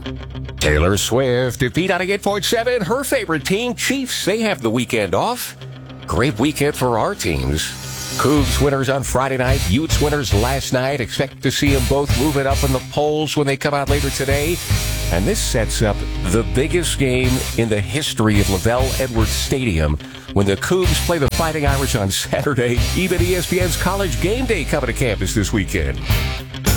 Taylor Swift at B98.7. Her favorite team, Chiefs, they have the weekend off. Great weekend for our teams. Cougs winners on Friday night, Utes winners last night. Expect to see them both moving up in the polls when they come out later today. And this sets up the biggest game in the history of Lavelle Edwards Stadium when the Cougs play the Fighting Irish on Saturday. Even ESPN's College Game Day coming to campus this weekend.